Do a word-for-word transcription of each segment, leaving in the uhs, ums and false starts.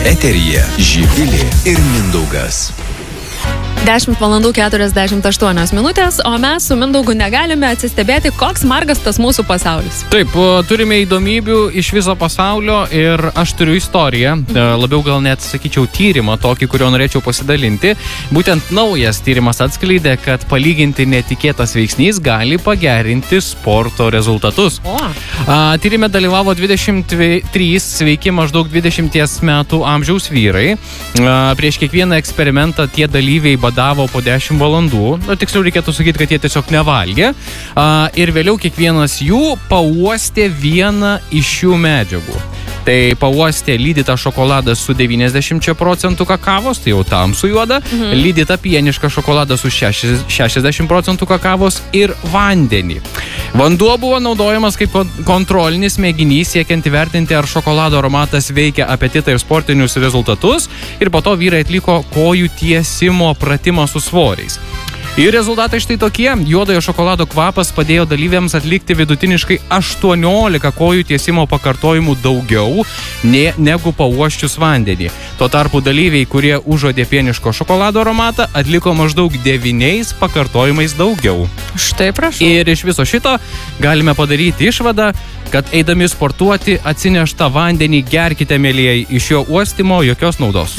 Eteryje Živilė ir Mindaugas. dešimt valandų keturiasdešimt aštuonios minutės, o mes su Mindaugu negalime atsistebėti, koks margas tas mūsų pasaulis. Taip, turime įdomybių iš viso pasaulio ir aš turiu istoriją, labiau gal net sakyčiau tyrimą tokį, kurio norėčiau pasidalinti. Būtent naujas tyrimas atskleidė, kad palyginti netikėtas veiksnys gali pagerinti sporto rezultatus. O. A, tyrime dalyvavo dvidešimt trys sveiki maždaug dvidešimties metų amžiaus vyrai. A, prieš kiekvieną eksperimentą tie dalyviai badavo po dešimt valandų, nu, tiksliau reikėtų sakyti, kad jie tiesiog nevalgė, a, ir vėliau kiekvienas jų pauostė vieną iš šių medžiagų. Tai pauostė lydytą šokoladą su devyniasdešimčia procentų kakavos, tai jau tamsų juoda, mhm. lydytą pienišką šokoladą su šešiasdešimt procentų kakavos ir vandenį. Vanduo buvo naudojamas kaip kontrolinis mėginys, siekiant įvertinti, ar šokolado aromatas veikia apetitą ir sportinius rezultatus, ir po to vyrai atliko kojų tiesimo pratimą su svoriais. Ir rezultatai štai tokie. Juodojo šokolado kvapas padėjo dalyviams atlikti vidutiniškai aštuoniolika kojų tiesimo pakartojimų daugiau ne, negu pauosčius vandenį. Tuo tarpu dalyviai, kurie užuodė pieniško šokolado aromatą, atliko maždaug devyniais pakartojimais daugiau. Štai prašau. Ir iš viso šito galime padaryti išvadą, kad eidami sportuoti atsineštą vandenį gerkite, mielieji, iš jo uostimo jokios naudos.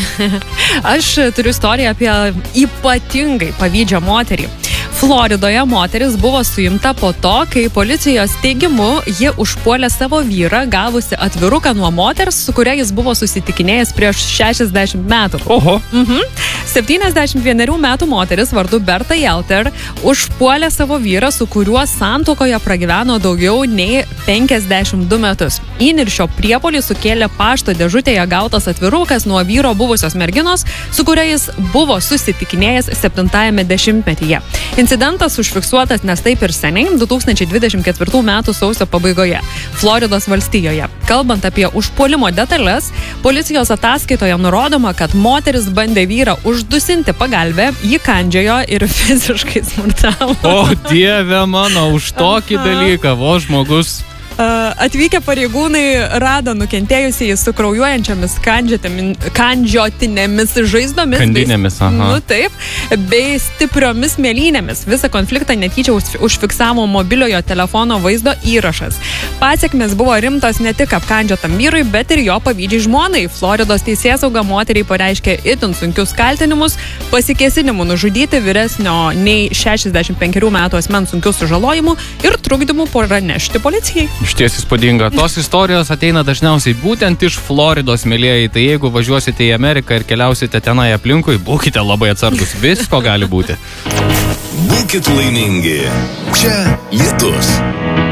Aš turiu istoriją apie ypatingai pavydžią moterį. Floridoje moteris buvo suimta po to, kai policijos teigimu ji užpuolė savo vyrą, gavusi atviruką nuo moters, su kuria jis buvo susitikinėjęs prieš šešiasdešimt metų. Oho. Mhm. septyniasdešimt vienerių metų moteris vardu Berta Jelter užpuolė savo vyrą, su kuriuo santuokoje pragyveno daugiau nei penkiasdešimt du metus. Įniršio priepuolį sukėlė pašto dėžutėje gautas atvirukas nuo vyro buvusios merginos, su kuria jis buvo susitikinėjęs septintajame dešimtmetyje. Incidentas užfiksuotas nes taip ir seniai, du tūkstančiai dvidešimt ketvirtų metų sausio pabaigoje, Floridos valstijoje. Kalbant apie užpuolimo detalės, policijos ataskaitoje nurodoma, kad moteris bandė vyrą uždusinti pagalbę, jį kandžiojo ir fiziškai smurtavo. O dieve mano, už tokį Aha. dalyką, vo žmogus. Atvykę pareigūnai rado nukentėjusįjį su kraujuojančiamis kandžiotinėmis žaizdomis. Kandinėmis, aha. Nu, taip, bei stipriomis mėlynėmis. Visą konfliktą netyčia užfiksavo mobiliojo telefono vaizdo įrašas. Pasiekmės buvo rimtos ne tik apkandžiotam vyrui, bet ir jo pavydžiai žmonai. Floridos teisėsauga moteriai pareiškė itin sunkius kaltinimus, pasikėsinimu nužudyti vyresnio nei šešiasdešimt penkerių metų asmens sunkių sužalojimų ir trukdymų pranešti policijai. Išties įspūdinga. Tos istorijos ateina dažniausiai būtent iš Floridos, mielieji. Tai jeigu važiuosite į Ameriką ir keliausite tenai aplinkui, būkite labai atsargus. Visko gali būti. Būkit laimingi. Čia Lietus.